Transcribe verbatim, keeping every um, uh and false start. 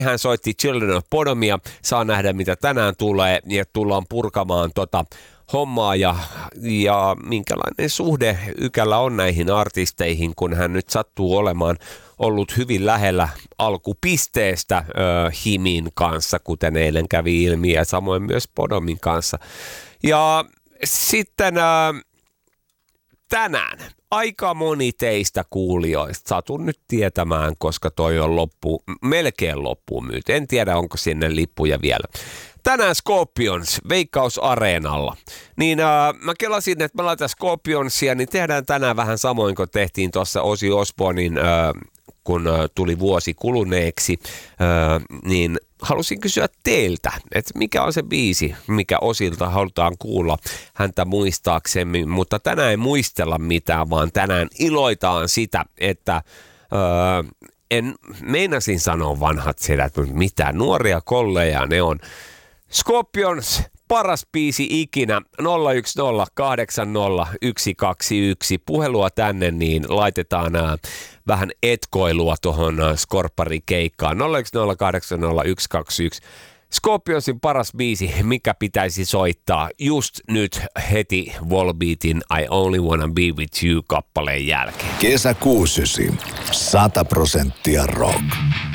hän soitti Children of Bodomia. Saa nähdä, mitä tänään tulee, ja tullaan purkamaan tota hommaa ja, ja minkälainen suhde Ykällä on näihin artisteihin, kun hän nyt sattuu olemaan ollut hyvin lähellä alkupisteestä ö, Himin kanssa, kuten eilen kävi ilmi, ja samoin myös Bodomin kanssa. Ja sitten ö, tänään aika moni teistä kuulijoista satun nyt tietämään, koska toi on loppu, melkein loppuun myyty. En tiedä, onko sinne lippuja vielä. Tänään Scorpions Veikkaus-areenalla. Niin äh, mä kelasin, että mä laitan Scorpionsia, niin tehdään tänään vähän samoin kuin tehtiin tuossa Ozzy Osbournein, äh, kun äh, tuli vuosi kuluneeksi, äh, niin halusin kysyä teiltä, että mikä on se biisi, mikä Osilta halutaan kuulla häntä muistaaksemme, mutta tänään ei muistella mitään, vaan tänään iloitaan sitä, että äh, en meinasin sanoa vanhat sedät, mutta mitä nuoria kolleja ne on. Scorpions, paras biisi ikinä, nolla yksi nolla kahdeksan nolla yksi kaksi yksi. Puhelua tänne, niin laitetaan ää, vähän etkoilua tuohon Skorpari-keikkaan. nolla yksi nolla kahdeksan nolla yksi kaksi yksi. Scorpionsin paras biisi, mikä pitäisi soittaa just nyt heti Volbeatin I Only Wanna Be With You -kappaleen jälkeen. Kesä kuusi sata prosenttia rock.